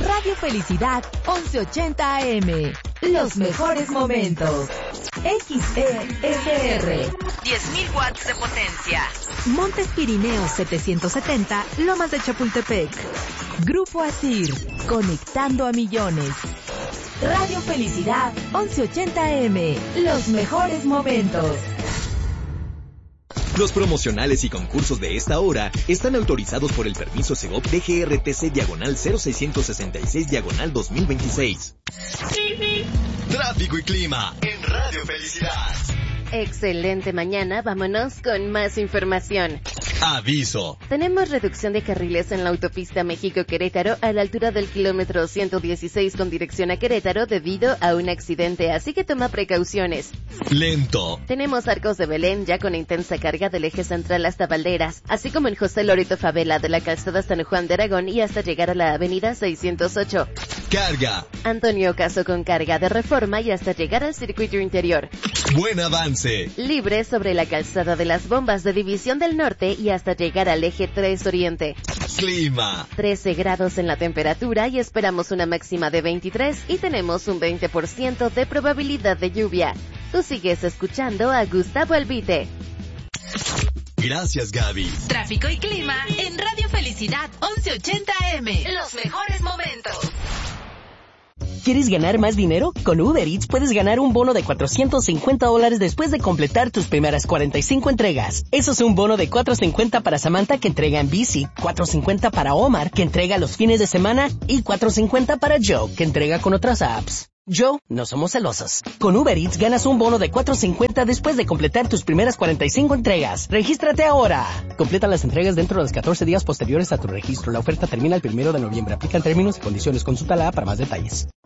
Radio Felicidad 1180 AM. Los mejores momentos. XESR. 10.000 watts de potencia. Montes Pirineos 770, Lomas de Chapultepec. Grupo ASIR, conectando a millones. Radio Felicidad 1180 AM. Los mejores momentos. Los promocionales y concursos de esta hora están autorizados por el permiso Segov DGRTC/0666/2026. Tráfico y clima en Radio Felicidad. Excelente mañana, vámonos con más información. Aviso. Tenemos reducción de carriles en la autopista México-Querétaro a la altura del kilómetro 116 con dirección a Querétaro debido a un accidente, así que toma precauciones. Lento. Tenemos Arcos de Belén ya con intensa carga del eje central hasta Valderas, así como en José Loreto Favela de la calzada San Juan de Aragón y hasta llegar a la avenida 608. Carga. Antonio Caso con carga de Reforma y hasta llegar al circuito interior. Buen avance. Libre sobre la calzada de las Bombas de División del Norte y hasta llegar al eje 3 Oriente. Clima. 13 grados en la temperatura y esperamos una máxima de 23 y tenemos un 20% de probabilidad de lluvia. Tú sigues escuchando a Gustavo Albite. Gracias, Gaby. Tráfico y clima en Radio Felicidad 1180 AM. Los mejores momentos. ¿Quieres ganar más dinero? Con Uber Eats puedes ganar un bono de $450 después de completar tus primeras 45 entregas. Eso es un bono de $450 para Samantha, que entrega en bici, $450 para Omar, que entrega los fines de semana, y $450 para Joe, que entrega con otras apps. Joe, no somos celosos. Con Uber Eats ganas un bono de $450 después de completar tus primeras 45 entregas. ¡Regístrate ahora! Completa las entregas dentro de los 14 días posteriores a tu registro. La oferta termina el 1 de noviembre. Aplican términos y condiciones. Consulta la app para más detalles.